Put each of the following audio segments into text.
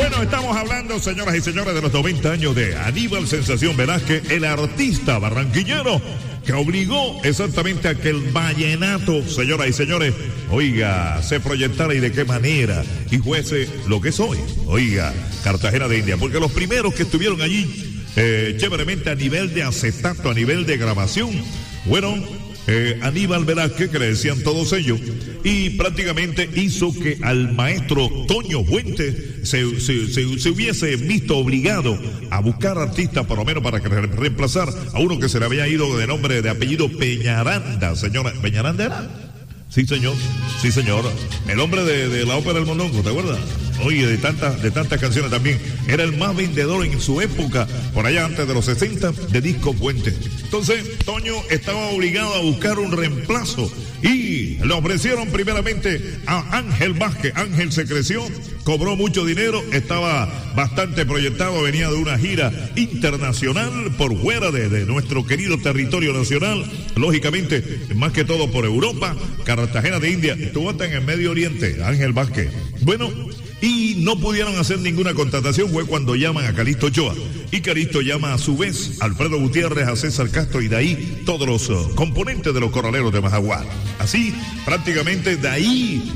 Bueno, estamos hablando, señoras y señores, de los 90 años de Aníbal Sensación Velázquez, el artista barranquillero que obligó exactamente a que el vallenato, señoras y señores, oiga, se proyectara y de qué manera, y fuese lo que es hoy, oiga, Cartagena de India, porque los primeros que estuvieron allí, chéveremente a nivel de acetato, a nivel de grabación, fueron Aníbal Velázquez, que le decían todos ellos, y prácticamente hizo que al maestro Toño Fuentes se hubiese visto obligado a buscar artistas, por lo menos para reemplazar a uno que se le había ido de nombre, de apellido Peñaranda, señora. ¿Peñaranda era? Sí, señor. Sí, señor. El hombre de la ópera del Mondongo, ¿te acuerdas? Oye, de tantas canciones también. Era el más vendedor en su época, por allá antes de los 60, de Disco Fuentes. Entonces, Toño estaba obligado a buscar un reemplazo y le ofrecieron primeramente a Ángel Vázquez. Ángel se creció, cobró mucho dinero, estaba bastante proyectado, venía de una gira internacional por fuera de nuestro querido territorio nacional, lógicamente, más que todo por Europa, Cartagena de India, estuvo hasta en el Medio Oriente, Ángel Vázquez. Bueno, y no pudieron hacer ninguna contratación, fue cuando llaman a Calixto Ochoa. Y Calixto llama a su vez a Alfredo Gutiérrez, a César Castro y de ahí todos los componentes de los Corraleros de Majagual. Así, prácticamente de ahí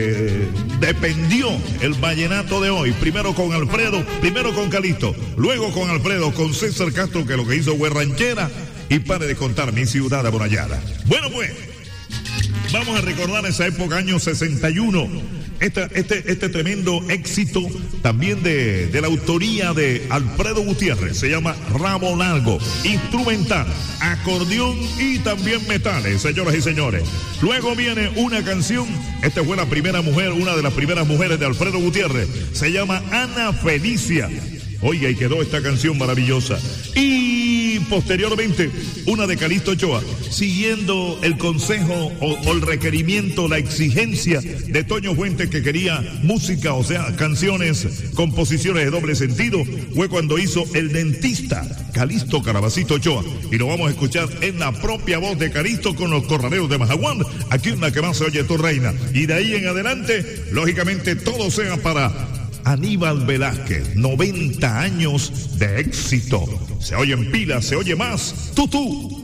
dependió el vallenato de hoy. Primero con Alfredo, primero con Calixto, luego con Alfredo, con César Castro, que lo que hizo fue ranchera, y pare de contar Mi Ciudad Amurallada. Bueno, pues, vamos a recordar esa época, año 61. Este tremendo éxito también de la autoría de Alfredo Gutiérrez, se llama Ramo Largo, instrumental, acordeón y también metales, señoras y señores. Luego viene una canción, esta fue la primera mujer, una de las primeras mujeres de Alfredo Gutiérrez, se llama Ana Felicia. Oiga, y quedó esta canción maravillosa. Y posteriormente, una de Calixto Ochoa, siguiendo el consejo o el requerimiento, la exigencia de Toño Fuentes, que quería música, o sea, canciones, composiciones de doble sentido, fue cuando hizo El Dentista, Calixto Carabacito Ochoa. Y lo vamos a escuchar en la propia voz de Calixto con los Corraleros de Majagual. Aquí en la que más se oye, tu reina. Y de ahí en adelante, lógicamente, todo sea para Aníbal Velázquez, 90 años de éxito. Se oye en pila, se oye más. Tutú.